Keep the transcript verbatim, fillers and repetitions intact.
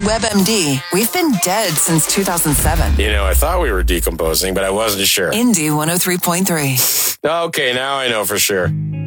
WebMD. We've been dead since two thousand seven. You know, I thought we were decomposing, but I wasn't sure. Indy one oh three point three. Okay, now I know for sure.